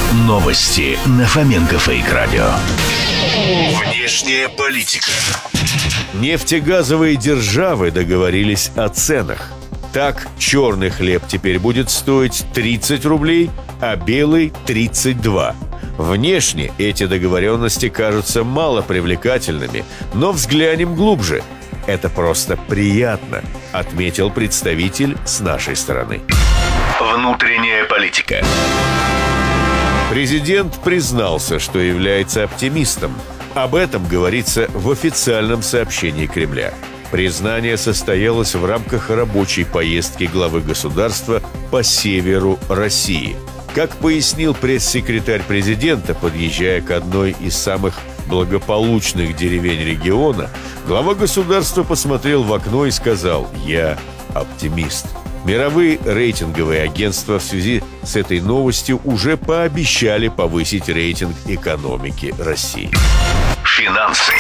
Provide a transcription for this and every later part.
Новости на Фоменко Фейк Радио. Внешняя политика. Нефтегазовые державы договорились о ценах. Так, черный хлеб теперь будет стоить 30 рублей, а белый – 32. Внешне эти договоренности кажутся мало привлекательными, но взглянем глубже. Это просто приятно, отметил представитель с нашей стороны. Внутренняя политика. Президент признался, что является оптимистом. Об этом говорится в официальном сообщении Кремля. Признание состоялось в рамках рабочей поездки главы государства по северу России. Как пояснил пресс-секретарь президента, подъезжая к одной из самых благополучных деревень региона, глава государства посмотрел в окно и сказал: «Я оптимист». Мировые рейтинговые агентства в связи с этой новостью уже пообещали повысить рейтинг экономики России. Финансы.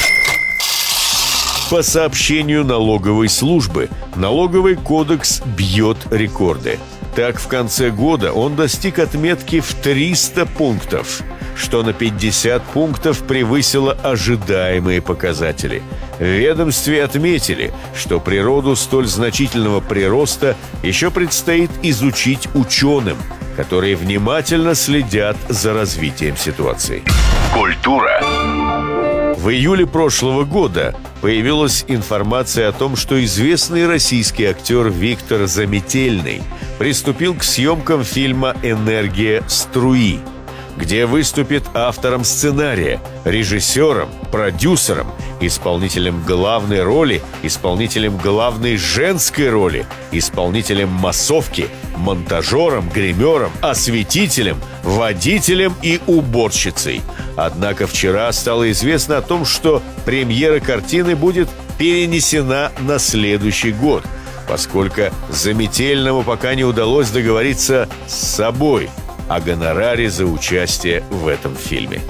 По сообщению налоговой службы, налоговый кодекс бьет рекорды. Так, в конце года он достиг отметки в 300 пунктов, что на 50 пунктов превысило ожидаемые показатели. В ведомстве отметили, что природу столь значительного прироста еще предстоит изучить ученым, которые внимательно следят за развитием ситуации. Культура. В июле прошлого года появилась информация о том, что известный российский актер Виктор Заметельный приступил к съемкам фильма «Энергия струи», где выступит автором сценария, режиссером, продюсером, исполнителем главной роли, исполнителем главной женской роли, исполнителем массовки, монтажером, гримером, осветителем, водителем и уборщицей. Однако вчера стало известно о том, что премьера картины будет перенесена на следующий год, поскольку Заметельному пока не удалось договориться с собой о гонораре за участие в этом фильме.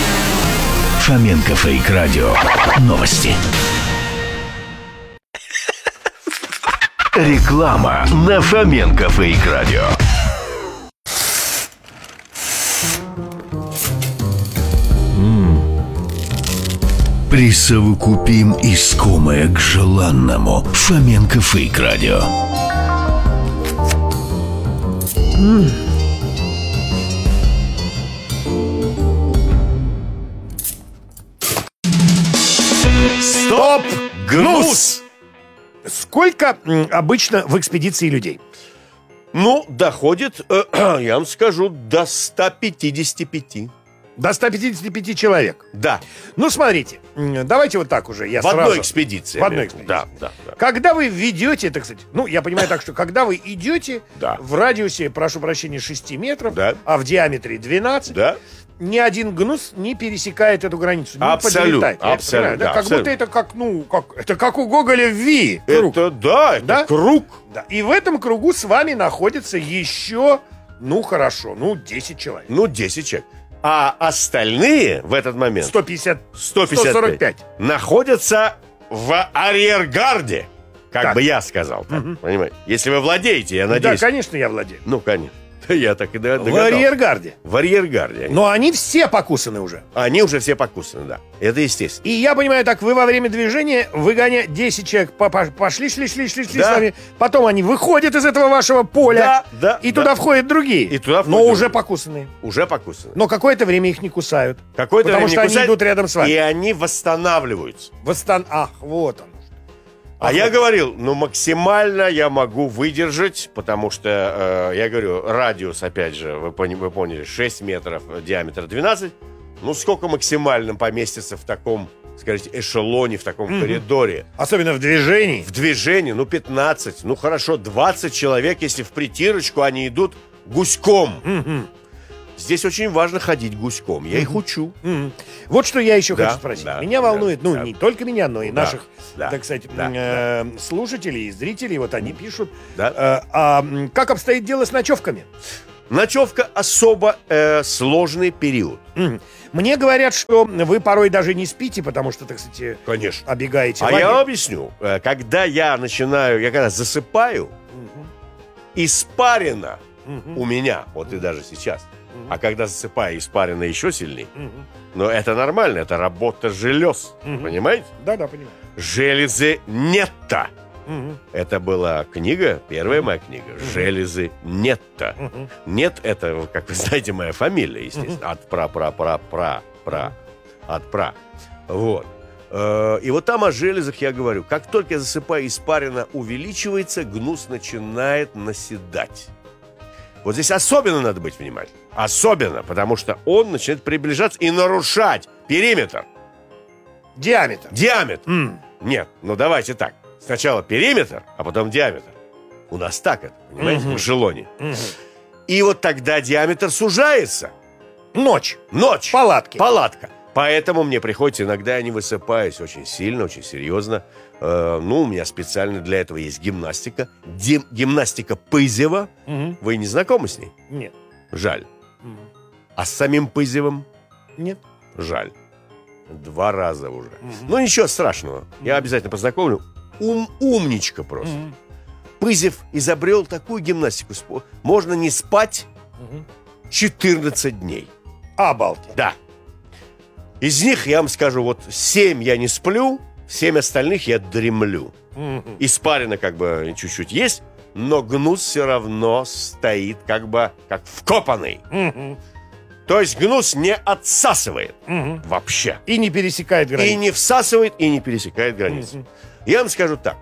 Фоменко Фейк Радио. Новости. Реклама на Фоменко Фейк Радио. Присовокупим искомое к желанному. Фоменко Фейк Радио. Стоп! Гнус! Сколько обычно в экспедиции людей? Ну, доходит, я вам скажу, до 155. До 155 человек. Да. Ну, смотрите, давайте вот так уже. В одной экспедиции. В одной экспедиции. Да. Когда вы ведете, это, кстати, ну, я понимаю так, что когда вы идете Да. в радиусе, прошу прощения, 6 метров, Да. а в диаметре 12, Да. ни один гнус не пересекает эту границу. Не Абсолютно, подлетает. Я абсолютно, понимаю, да? да, Как абсолютно. будто это это как у Гоголя в Ви. Круг. Это Да? круг. Да. И в этом кругу с вами находится еще, 10 человек. 10 человек. А остальные в этот момент 150, 145 находятся в арьергарде, как Так. бы я сказал. Так, понимаете? Если вы владеете, я надеюсь. Да, конечно, я владею. Ну, конечно. Я так и В догадался. арьергарде. В арьергарде. Но они все покусаны уже. Они уже все покусаны, да. Это естественно. И я понимаю, так вы во время движения выгоняете 10 человек, пошли шли с Да. вами. Потом они выходят из этого вашего поля. Да, И да. туда входят другие. И туда но входят уже другие. покусанные. Уже покусаны. Но какое-то время их не кусают. Какое-то потому время что не они кусают, идут рядом с вами. И они восстанавливаются. Ах, вот он. А я говорил, максимально я могу выдержать, потому что, я говорю, радиус, опять же, вы поняли, 6 метров, диаметр 12. Ну, сколько максимально поместится в таком, скажите, эшелоне, в таком коридоре? Особенно в движении. В движении, 15, хорошо, 20 человек, если в притирочку они идут гуськом. Здесь очень важно ходить гуськом. Я их учу. Вот что я еще Да, хочу спросить. да, меня волнует, да. не только меня, но и наших, да, так сказать, да, слушателей и зрителей. Вот они пишут. Да. Как обстоит дело с ночевками? Ночевка особо сложный период. Мне говорят, что вы порой даже не спите, потому что, так сказать, Конечно. обегаете А лагерь. я вам объясню. Когда я когда засыпаю, испарина у меня, вот и даже сейчас, А когда засыпаю, испарина еще сильнее. Но это нормально, это работа желез. Понимаете? Да, понимаю. Железы нет-то. Это была книга, первая моя книга. Железы нет-то. Нет, это, как вы знаете, моя фамилия, естественно. От пра. Вот. И вот там о железах я говорю. Как только я засыпаю, испарина увеличивается, гнус начинает наседать. Вот здесь особенно надо быть внимательным. Особенно, потому что он начинает приближаться и нарушать периметр. Диаметр. Нет, ну давайте так. Сначала периметр, а потом диаметр. У нас так это, понимаете, в эшелоне. И вот тогда диаметр сужается. Ночь. Палатка. Поэтому мне приходится иногда, я не высыпаюсь очень сильно, очень серьезно. У меня специально для этого есть гимнастика. Гимнастика Пызева. Вы не знакомы с ней? Нет. Жаль. А с самим Пызевым? Нет. Жаль. 2 раза уже. Ну, ничего страшного. Я обязательно познакомлю. Умничка просто. Пызев изобрел такую гимнастику. Можно не спать 14 дней. Обалдеть. Да. Из них, я вам скажу, вот 7 я не сплю, 7 остальных я дремлю. Испарина как бы чуть-чуть есть, но гнус все равно стоит как бы как вкопанный. То есть гнус не отсасывает вообще. И не пересекает границу. И не всасывает, и не пересекает границу. Я вам скажу так.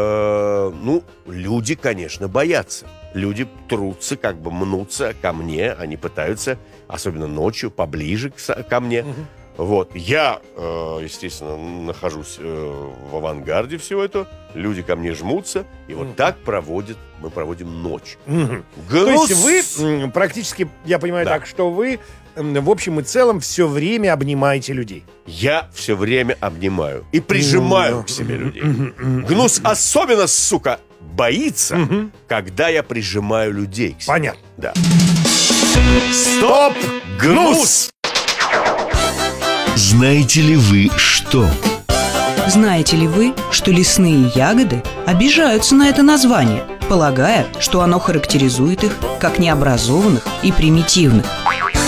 Люди, конечно, боятся. Люди трутся, как бы мнутся ко мне. Они пытаются, особенно ночью, поближе ко мне. Вот. Я, естественно, нахожусь в авангарде всего этого. Люди ко мне жмутся. И вот так мы проводим ночь. То есть вы практически, я понимаю так, что вы в общем и целом все время обнимаете людей. Я все время обнимаю и прижимаю к себе людей. Гнус особенно, сука, боится, когда я прижимаю людей к себе. Понятно. Да. Стоп, гнус! Знаете ли вы что? Знаете ли вы, что лесные ягоды обижаются на это название, полагая, что оно характеризует их как необразованных и примитивных?